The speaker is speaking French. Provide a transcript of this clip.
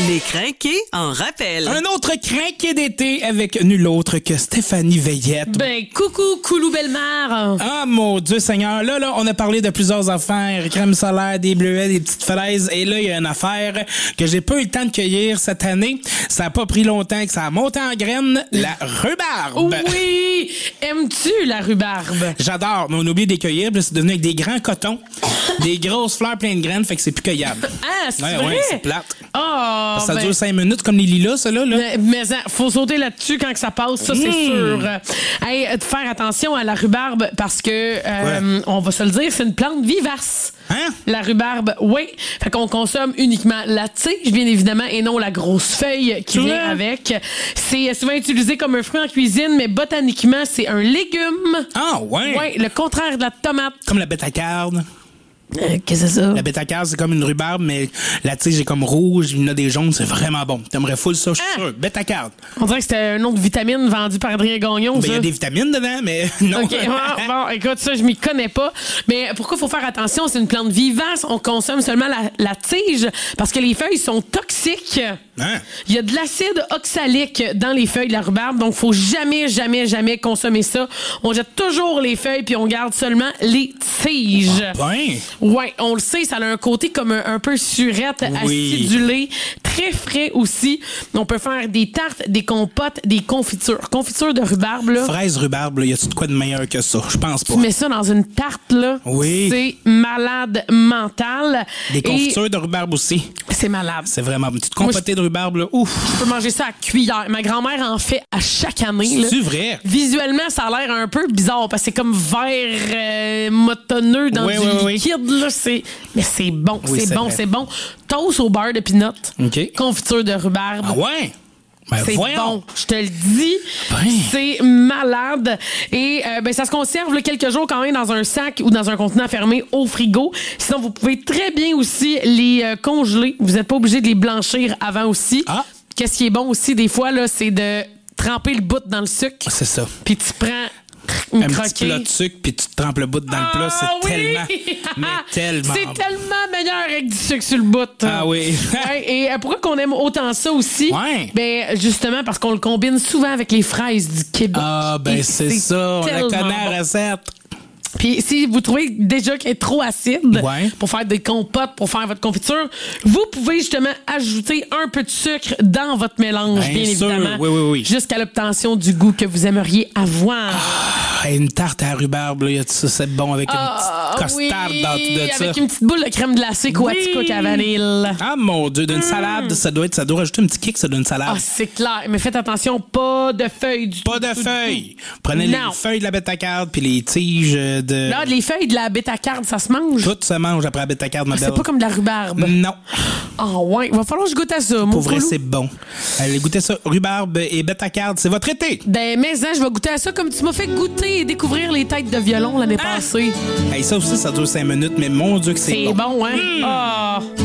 Les crinqués en rappel. Un autre crinqué d'été avec nul autre que Stéphanie Veillette. Ben, coucou, Coulou Belle-Mère. Ah, mon Dieu Seigneur. Là, on a parlé de plusieurs affaires. Crème solaire, des bleuets, des petites fraises. Et là, il y a une affaire que j'ai pas eu le temps de cueillir cette année. Ça a pas pris longtemps que ça a monté en graines. La rhubarbe. Oui! Aimes-tu la rhubarbe? J'adore, mais on oublie de les cueillir. Puis c'est devenu avec des grands cotons. Des grosses fleurs pleines de graines, fait que c'est plus cueillable. Ah, c'est Ouais, vrai? ouais, c'est plate. Ah, Ça dure 5 minutes comme les lilas, ça, là. Mais faut sauter là-dessus quand que ça passe, ça, c'est sûr. Hey, faire attention à la rhubarbe parce que, on va se le dire, c'est une plante vivace. Hein? La rhubarbe, oui. Fait qu'on consomme uniquement la tige, bien évidemment, et non la grosse feuille qui vient avec. C'est souvent utilisé comme un fruit en cuisine, mais botaniquement, c'est un légume. Ah, ouais. Oui, le contraire de la tomate. Comme la bétacarde. Qu'est-ce que c'est ça? La bétacarde, c'est comme une rhubarbe, mais la tige est comme rouge, il y en a des jaunes, c'est vraiment bon. T'aimerais full ça, je suis sûr. Bétacarde. On dirait que c'était un nom de vitamine vendu par Adrien Gagnon, Ben, ça. il y a des vitamines dedans, mais non. OK. Bon, écoute, ça, je m'y connais pas. Mais pourquoi il faut faire attention? C'est une plante vivace. On consomme seulement la tige parce que les feuilles sont toxiques. Hein? Il y a de l'acide oxalique dans les feuilles de la rhubarbe, donc faut jamais, jamais, jamais consommer ça. On jette toujours les feuilles puis on garde seulement les tiges. Ben. Ouais, on le sait, ça a un côté comme un peu surette, Oui. acidulé, très frais aussi. On peut faire des tartes, des compotes, des confitures. Confiture de rhubarbe, là. Fraise rhubarbe, là, y a-tu de quoi de meilleur que ça? Je pense pas. Tu mets ça dans une tarte, là. Oui. C'est malade mental. Des confitures de rhubarbe aussi. Et c'est malade. C'est vraiment une petite compotée de rhubarbe, là. Ouf. Tu peux manger ça à cuillère. Ma grand-mère en fait à chaque année, là. C'est vrai? Visuellement, ça a l'air un peu bizarre parce que c'est comme vert motonneux dans Oui, du oui, oui. liquide, là. Mais c'est bon, Oui, c'est c'est bon, vrai. c'est bon. Toast au beurre de pinot. OK. Confiture de rhubarbe. Ah ouais? Ben, C'est voyons. bon, je te le dis. Ben. C'est malade. Et ça se conserve là, quelques jours quand même dans un sac ou dans un contenant fermé au frigo. Sinon, vous pouvez très bien aussi les congeler. Vous n'êtes pas obligé de les blanchir avant aussi. Ah. Qu'est-ce qui est bon aussi des fois, là, c'est de tremper le bout dans le sucre. C'est ça. Puis tu prends une Un petit croquée. plat de sucre, puis tu te trempes le bout dans le plat. C'est oui! tellement, mais tellement C'est bon. tellement meilleur avec du sucre sur le bout. Ah oui. Ouais, et pourquoi qu'on aime autant ça aussi? Ouais. Ben, justement, parce qu'on le combine souvent avec les fraises du Québec. Ah, ben Et c'est ça. On la tellement connaît, bon. la recette. Puis si vous trouvez déjà qu'elle est trop acide Ouais. pour faire des compotes, pour faire votre confiture, vous pouvez justement ajouter un peu de sucre dans votre mélange, Bien bien sûr. évidemment, Oui. jusqu'à l'obtention du goût que vous aimeriez avoir. Ah, une tarte à rhubarbe, là, y a ça, c'est bon avec une petite costard dans tout de ça. avec une petite boule de crème glacée Quaticook à vanille. Ah mon Dieu, d'une salade, ça doit rajouter un petit kick, ça, d'une salade. Ah, c'est clair. Mais faites attention, pas de feuilles du tout. Pas de feuilles. Prenez Non. les feuilles de la bétacarde puis les tiges de... Là, les feuilles de la bétacarde, ça se mange. Tout se mange après la bétacarde, ma belle. C'est pas comme de la rhubarbe. Non. Ah ouais, il va falloir que je goûte à ça, mon Pour vrai, Coulou. c'est bon. Allez, goûtez ça. Rhubarbe et bétacarde, c'est votre été. Ben, mais je vais goûter à ça comme tu m'as fait goûter et découvrir les têtes de violon l'année passée. Hey, ça aussi, ça dure 5 minutes, mais mon Dieu que c'est C'est bon, hein? Ah!